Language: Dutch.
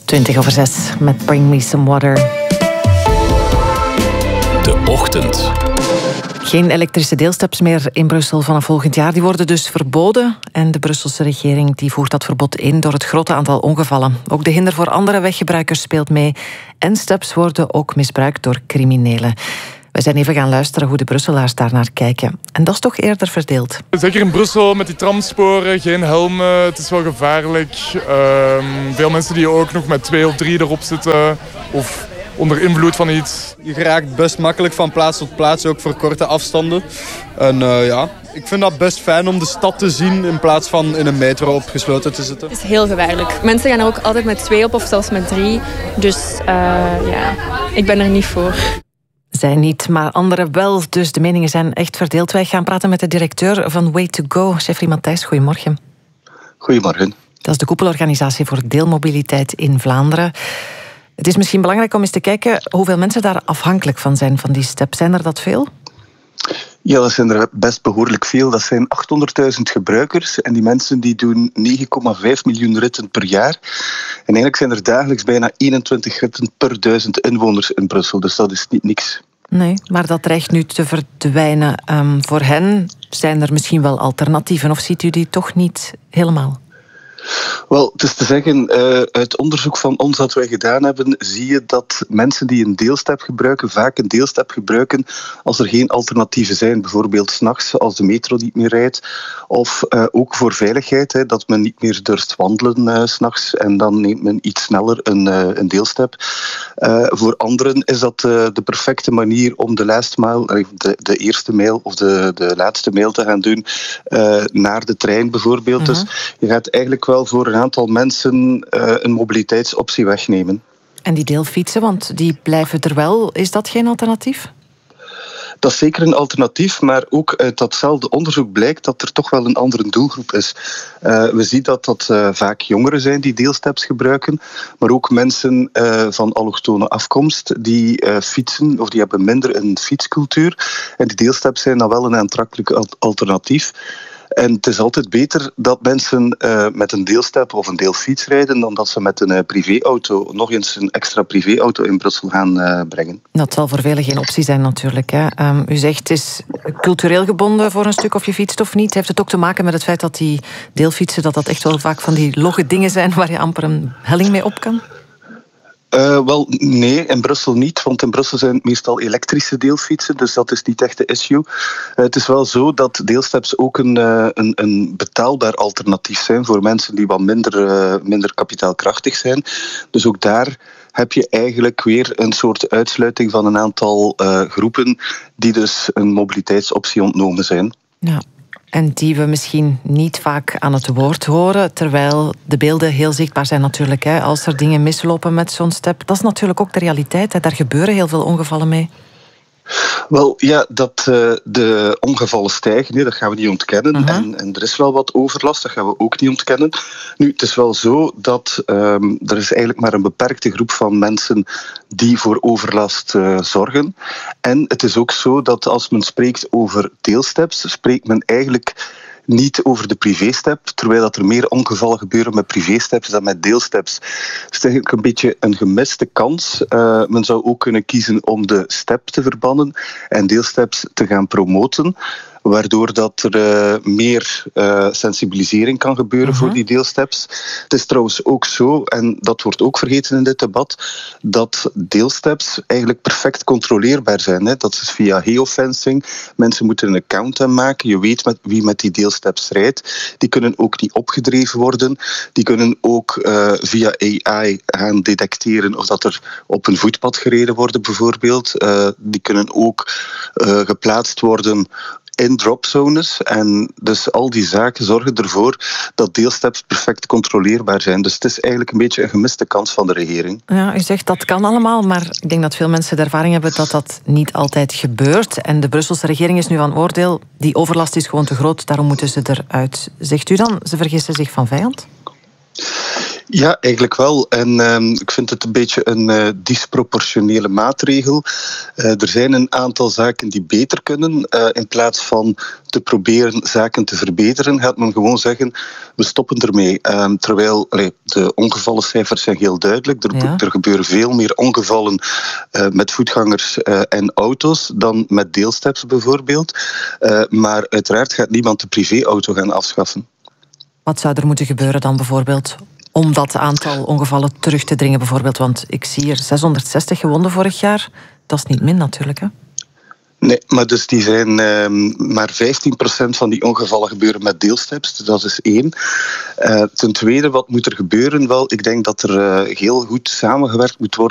6:20 met Bring Me Some Water. De ochtend. Geen elektrische deelsteps meer in Brussel vanaf volgend jaar. Die worden dus verboden. En de Brusselse regering die voert dat verbod in door het grote aantal ongevallen. Ook de hinder voor andere weggebruikers speelt mee. En steps worden ook misbruikt door criminelen. We zijn even gaan luisteren hoe de Brusselaars daarnaar kijken. En dat is toch eerder verdeeld. Zeker in Brussel met die tramsporen, geen helmen, het is wel gevaarlijk. Veel mensen die ook nog met 2 of 3 erop zitten of onder invloed van iets. Je geraakt best makkelijk van plaats tot plaats, ook voor korte afstanden. En ik vind dat best fijn om de stad te zien in plaats van in een metro opgesloten te zitten. Het is heel gevaarlijk. Mensen gaan er ook altijd met 2 op of zelfs met 3. Dus ik ben er niet voor. Zij niet, maar anderen wel. Dus de meningen zijn echt verdeeld. Wij gaan praten met de directeur van Way2Go, Jeffrey Matthijs. Goedemorgen. Goedemorgen. Dat is de koepelorganisatie voor deelmobiliteit in Vlaanderen. Het is misschien belangrijk om eens te kijken hoeveel mensen daar afhankelijk van zijn, van die step. Zijn er dat veel? Ja, dat zijn er best behoorlijk veel. Dat zijn 800.000 gebruikers en die mensen die doen 9,5 miljoen ritten per jaar. En eigenlijk zijn er dagelijks bijna 21 ritten per 1000 inwoners in Brussel. Dus dat is niet niks. Nee, maar dat dreigt nu te verdwijnen. Voor hen zijn er misschien wel alternatieven, of ziet u die toch niet helemaal? Wel, het is te zeggen, uit onderzoek van ons dat wij gedaan hebben, zie je dat mensen die een deelstep gebruiken, vaak een deelstep gebruiken als er geen alternatieven zijn. Bijvoorbeeld 's nachts als de metro niet meer rijdt. Of ook voor veiligheid, dat men niet meer durft wandelen 's nachts en dan neemt men iets sneller een deelstep. Voor anderen is dat de perfecte manier om de eerste mijl of de laatste mijl te gaan doen naar de trein bijvoorbeeld. Dus je gaat eigenlijk wel voor een aantal mensen een mobiliteitsoptie wegnemen. En die deelfietsen, want die blijven er wel. Is dat geen alternatief? Dat is zeker een alternatief, maar ook uit datzelfde onderzoek blijkt dat er toch wel een andere doelgroep is. We zien dat vaak jongeren zijn die deelsteps gebruiken, maar ook mensen van allochtone afkomst die fietsen of die hebben minder een fietscultuur. En die deelsteps zijn dan wel een aantrekkelijk alternatief. En het is altijd beter dat mensen met een deelstep of een deelfiets rijden dan dat ze met een privéauto nog eens een extra privéauto in Brussel gaan brengen. Dat zal voor velen geen optie zijn natuurlijk. Hè. U zegt het is cultureel gebonden voor een stuk of je fietst of niet. Heeft het ook te maken met het feit dat die deelfietsen dat echt wel vaak van die logge dingen zijn waar je amper een helling mee op kan? Wel, nee, in Brussel niet, want in Brussel zijn het meestal elektrische deelfietsen, dus dat is niet echt de issue. Het is wel zo dat deelsteps ook een betaalbaar alternatief zijn voor mensen die wat minder kapitaalkrachtig zijn. Dus ook daar heb je eigenlijk weer een soort uitsluiting van een aantal groepen die dus een mobiliteitsoptie ontnomen zijn. Ja. En die we misschien niet vaak aan het woord horen, terwijl de beelden heel zichtbaar zijn natuurlijk. Hè. Als er dingen mislopen met zo'n step, dat is natuurlijk ook de realiteit. Hè. Daar gebeuren heel veel ongevallen mee. Wel, ja, dat de ongevallen stijgen, dat gaan we niet ontkennen. En er is wel wat overlast, dat gaan we ook niet ontkennen. Nu, het is wel zo dat er is eigenlijk maar een beperkte groep van mensen die voor overlast zorgen. En het is ook zo dat als men spreekt over deelsteps, spreekt men eigenlijk niet over de privégstep, terwijl dat er meer ongevallen gebeuren met privésteps dan met deelsteps. Het is eigenlijk een beetje een gemiste kans. Men zou ook kunnen kiezen om de step te verbannen en deelsteps te gaan promoten, waardoor dat er meer sensibilisering kan gebeuren voor die deelsteps. Het is trouwens ook zo, en dat wordt ook vergeten in dit debat, dat deelsteps eigenlijk perfect controleerbaar zijn. Hè. Dat is via geofencing. Mensen moeten een account aanmaken. Je weet wie met die deelsteps rijdt. Die kunnen ook niet opgedreven worden. Die kunnen ook via AI gaan detecteren of dat er op een voetpad gereden wordt bijvoorbeeld. Die kunnen ook geplaatst worden in dropzones. En dus al die zaken zorgen ervoor dat deelsteps perfect controleerbaar zijn. Dus het is eigenlijk een beetje een gemiste kans van de regering. Ja, u zegt dat kan allemaal, maar ik denk dat veel mensen de ervaring hebben dat dat niet altijd gebeurt. En de Brusselse regering is nu van oordeel, die overlast is gewoon te groot, daarom moeten ze eruit. Zegt u dan, ze vergissen zich van vijand? Ja, eigenlijk wel. En ik vind het een beetje een disproportionele maatregel. Er zijn een aantal zaken die beter kunnen. In plaats van te proberen zaken te verbeteren, gaat men gewoon zeggen, we stoppen ermee. Terwijl de ongevallencijfers zijn heel duidelijk. Er gebeuren veel meer ongevallen met voetgangers en auto's dan met deelsteps bijvoorbeeld. Maar uiteraard gaat niemand de privéauto gaan afschaffen. Wat zou er moeten gebeuren dan bijvoorbeeld om dat aantal ongevallen terug te dringen bijvoorbeeld? Want ik zie hier 660 gewonden vorig jaar. Dat is niet min natuurlijk, hè? Nee, maar dus die zijn maar 15% van die ongevallen gebeuren met deelsteps. Dat is 1. Ten tweede, wat moet er gebeuren? Wel, ik denk dat er heel goed samengewerkt moet worden